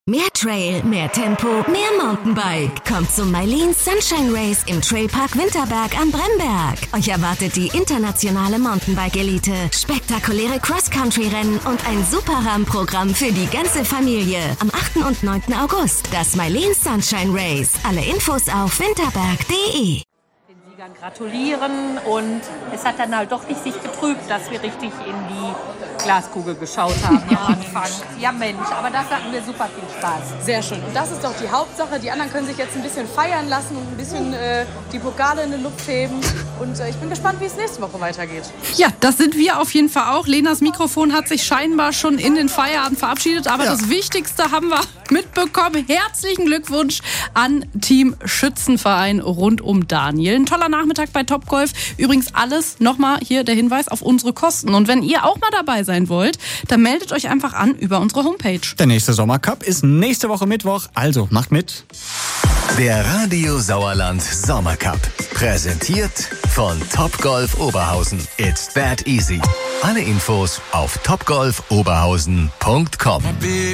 Mehr Trail, mehr Tempo, mehr Mountainbike. Kommt zum Mailin Sunshine Race im Trailpark Winterberg am Bremberg. Euch erwartet die internationale Mountainbike-Elite, spektakuläre Cross-Country-Rennen und ein super Rahmenprogramm für die ganze Familie. Am 8. und 9. August das Mailin Sunshine Race. Alle Infos auf winterberg.de. Den Siegern gratulieren und es hat dann halt doch nicht sich getrübt, dass wir richtig in die Glaskugel geschaut haben am Anfang. Ja Mensch, aber das hatten wir super viel Spaß. Sehr schön. Und das ist doch die Hauptsache. Die anderen können sich jetzt ein bisschen feiern lassen und ein bisschen die Pokale in den Luft heben. Und ich bin gespannt, wie es nächste Woche weitergeht. Ja, das sind wir auf jeden Fall auch. Lenas Mikrofon hat sich scheinbar schon in den Feierabend verabschiedet. Aber das Wichtigste haben wir mitbekommen. Herzlichen Glückwunsch an Team Schützenverein rund um Daniel. Ein toller Nachmittag bei Topgolf. Übrigens alles, nochmal hier der Hinweis, auf unsere Kosten. Und wenn ihr auch mal dabei sein wollt, dann meldet euch einfach an über unsere Homepage. Der nächste Sommercup ist nächste Woche Mittwoch, also macht mit. Der Radio Sauerland Sommercup. Präsentiert von Topgolf Oberhausen. It's that easy. Alle Infos auf topgolfoberhausen.com.